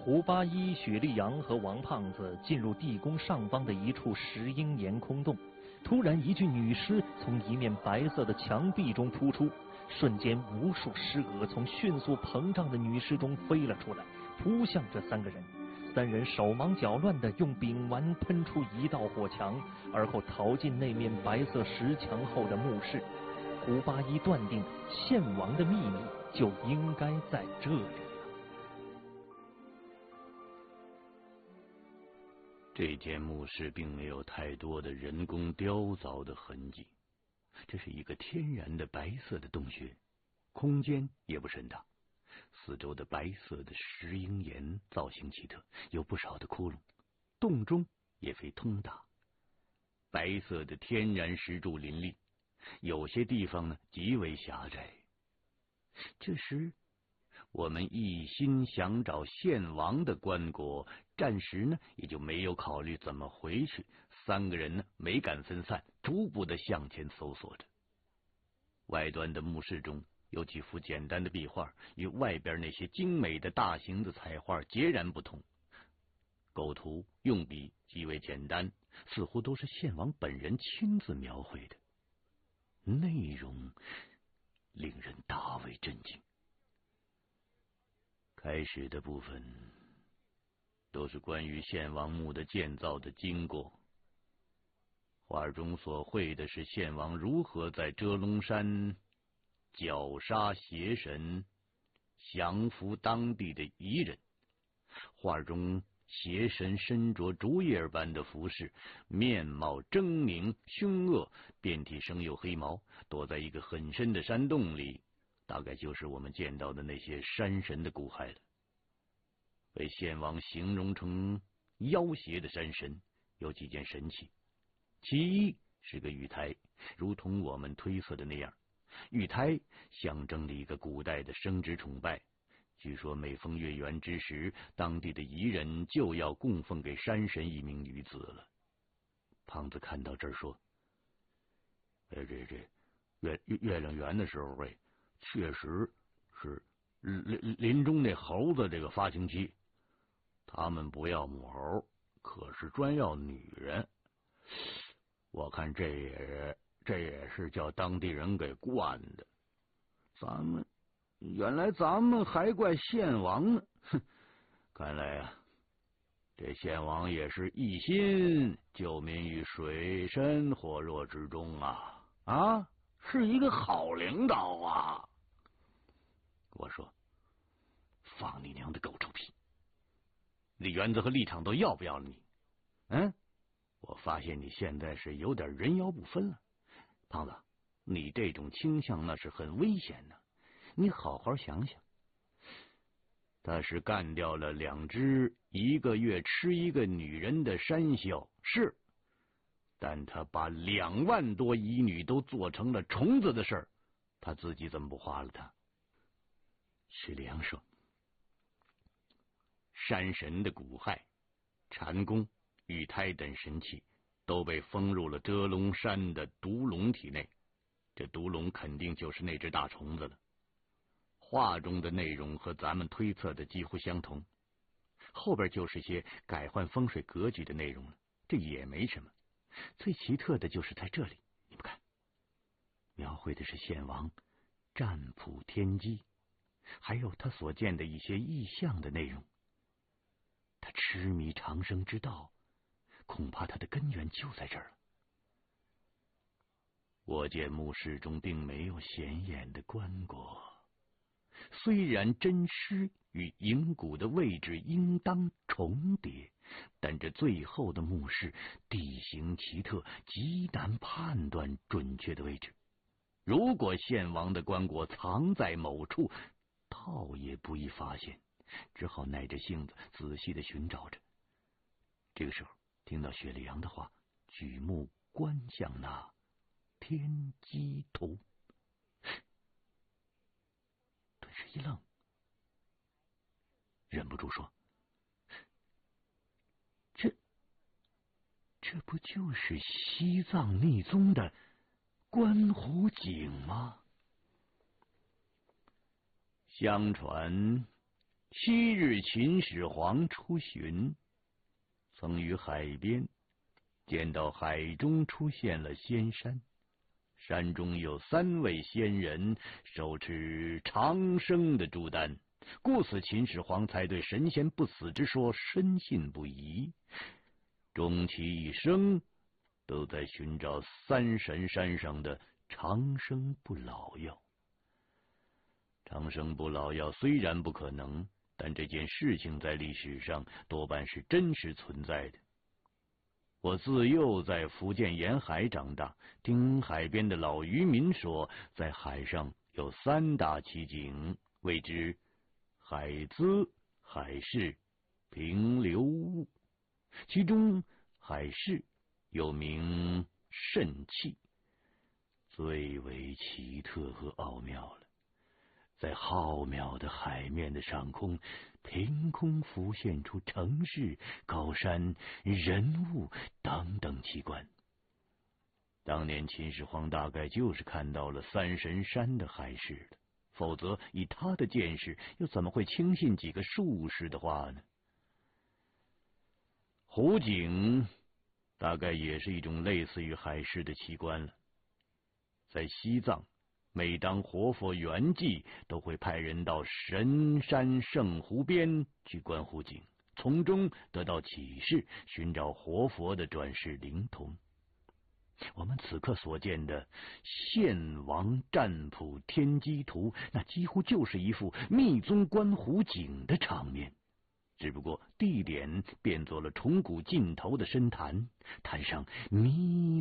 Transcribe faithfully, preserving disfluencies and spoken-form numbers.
胡八一、许立阳和王胖子进入地宫上方的一处石英岩空洞，突然一具女尸从一面白色的墙壁中突出，瞬间无数尸蛾从迅速膨胀的女尸中飞了出来，扑向这三个人。三人手忙脚乱地用丙烷喷出一道火墙，而后逃进那面白色石墙后的墓室。胡八一断定献王的秘密就应该在这里了。 这间墓室并没有太多的人工雕凿的痕迹，这是一个天然的白色的洞穴，空间也不甚大，四周的白色的石英岩造型奇特，有不少的窟窿，洞中也非通大，白色的天然石柱林立，有些地方呢极为狭窄。这时我们一心想找献王的棺椁，暂时呢也就没有考虑怎么回去。三个人呢没敢分散，逐步的向前搜索着。外端的墓室中有几幅简单的壁画，与外边那些精美的大型的彩画截然不同。构图用笔极为简单，似乎都是献王本人亲自描绘的，内容令人大为震惊。开始的部分都是关于献王墓的建造的经过，画中所绘的是献王如何在遮龙山绞杀邪神，降服当地的彝人。画中邪神身着竹叶般的服饰，面貌狰狞凶恶，遍体生有黑毛，躲在一个很深的山洞里，大概就是我们见到的那些山神的骨骸了。被献王形容成妖邪的山神有几件神器，其一是个玉台，如同我们推测的那样，玉台象征着一个古代的生殖崇拜。据说每逢月圆之时，当地的彝人就要供奉给山神一名女子了。胖子看到这儿说：哎，这这月月亮圆的时候，哎，确实是林林中那猴子这个发情期，他们不要母猴，可是专要女人。我看这也这也是叫当地人给惯的。咱们原来咱们还怪献王呢，哼！看来啊，这献王也是一心救民于水深火热之中啊啊，是一个好领导啊！我说，放你娘的狗臭屁！你原则和立场都要不要了你？嗯，我发现你现在是有点人妖不分了，胖子，你这种倾向那是很危险的，你好好想想。他是干掉了两只一个月吃一个女人的山魈，是，但他把两万多彝女都做成了虫子的事儿，他自己怎么不花了他？许立阳说，山神的骨骸、禅宫、玉胎等神器都被封入了遮龙山的毒龙体内，这毒龙肯定就是那只大虫子了。画中的内容和咱们推测的几乎相同，后边就是些改换风水格局的内容了，这也没什么。最奇特的就是在这里，你们看，描绘的是献王占卜天机，还有他所见的一些异象的内容。他痴迷长生之道，恐怕他的根源就在这儿了。我见墓室中并没有显眼的棺椁，虽然真尸与营骨的位置应当重叠，但这最后的墓室地形奇特，极难判断准确的位置。如果献王的棺椁藏在某处，倒也不易发现，只好耐着性子仔细的寻找着。这个时候听到许立阳的话，举目观向那天机图，顿时一愣，忍不住说：这这不就是西藏密宗的观湖井吗？相传昔日秦始皇出巡，曾于海边见到海中出现了仙山，山中有三位仙人手持长生的朱丹，故此秦始皇才对神仙不死之说深信不疑，终其一生都在寻找三神山上的长生不老药。长生不老药虽然不可能，但这件事情在历史上多半是真实存在的。我自幼在福建沿海长大，听海边的老渔民说，在海上有三大奇景，谓之海资、海市、平流物。其中海市又名肾气，最为奇特和奥妙了。在浩渺的海面的上空，凭空浮现出城市、高山、人物等等奇观。当年秦始皇大概就是看到了三神山的海市的，否则以他的见识，又怎么会轻信几个术士的话呢？湖景大概也是一种类似于海市的奇观了。在西藏，每当活佛圆寂，都会派人到神山圣湖边去观湖景，从中得到启示，寻找活佛的转世灵童。我们此刻所见的献王占卜天机图，那几乎就是一幅密宗观湖景的场面，只不过地点变作了崇古尽头的深潭，潭上迷